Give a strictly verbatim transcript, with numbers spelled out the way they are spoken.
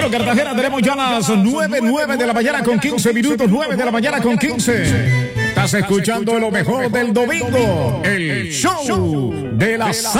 Bueno, Cartagena, tenemos ya las nueve, nueve de la mañana con quince minutos, nueve de la mañana con quince. Estás escuchando lo mejor del domingo, el show de la